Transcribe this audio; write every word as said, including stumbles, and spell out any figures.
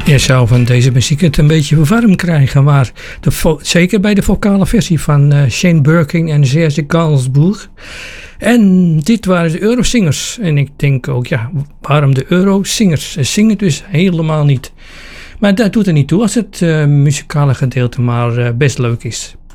Je zou van deze muziek het een beetje warm krijgen, maar de vo- zeker bij de vocale versie van uh, Shane Birkin en Serge Gainsbourg. En dit waren de Eurosingers. En ik denk ook, ja, waarom de Eurosingers? Ze zingen dus helemaal niet. Maar dat doet er niet toe als het uh, muzikale gedeelte maar uh, best leuk is.